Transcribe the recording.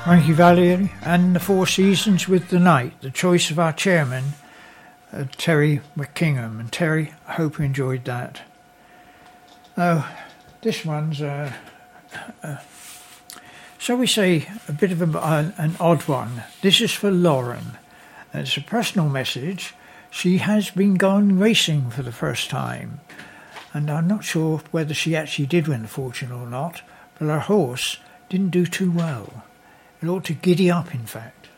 Frankie Valli and the Four Seasons with The Night, the choice of our chairman, Terry McKingham. And Terry, I hope you enjoyed that. Now, this one's, shall we say, a bit of an odd one. This is for Lauren. It's a personal message. She has been gone racing for the first time, and I'm not sure whether she actually did win the fortune or not, but her horse didn't do too well. It ought to giddy up, in fact.